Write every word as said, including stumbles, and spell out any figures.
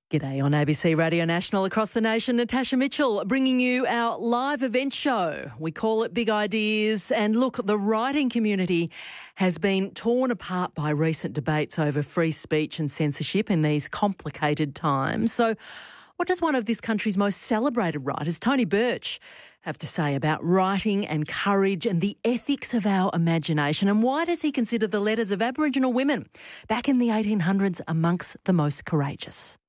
G'day on A B C Radio National across the nation. Natasha Mitchell bringing you our live event show. We call it Big Ideas. And look, the writing community has been torn apart by recent debates over free speech and censorship in these complicated times. So what does one of this country's most celebrated writers, Tony Birch, have to say about writing and courage and the ethics of our imagination? And why does he consider the letters of Aboriginal women back in the eighteen hundreds amongst the most courageous?